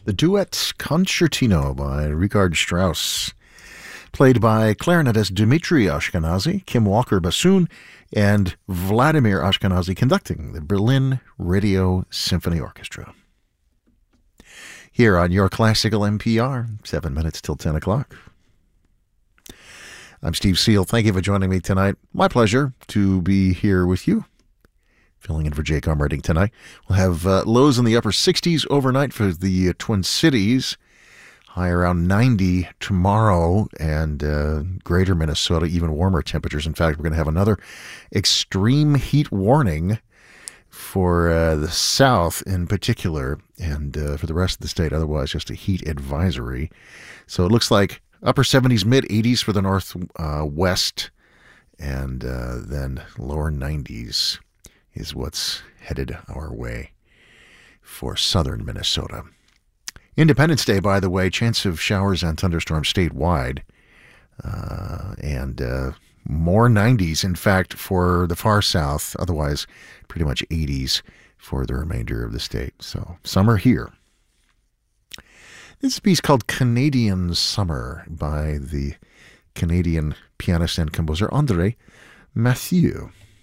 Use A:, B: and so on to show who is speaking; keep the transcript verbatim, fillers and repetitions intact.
A: The duet Concertino by Richard Strauss, played by clarinetist Dmitri Ashkenazy, Kim Walker bassoon, and Vladimir Ashkenazy conducting the Berlin Radio Symphony Orchestra. Here on your Classical N P R, seven minutes till ten o'clock. I'm Steve Seal. Thank you for joining me tonight. My pleasure to be here with you. Filling in for Jake Armreading tonight. We'll have uh, lows in the upper sixties overnight for the uh, Twin Cities. High around ninety tomorrow, and uh, greater Minnesota, even warmer temperatures. In fact, we're going to have another extreme heat warning for uh, the south in particular, and uh, for the rest of the state, otherwise just a heat advisory. So it looks like upper seventies, mid eighties for the northwest, uh, and uh, then lower nineties is what's headed our way for southern Minnesota. Independence Day, by the way, chance of showers and thunderstorms statewide, uh, and uh, more nineties, in fact, for the far south, otherwise pretty much eighties for the remainder of the state. So summer here. This is a piece called Canadian Summer by the Canadian pianist and composer André Mathieu.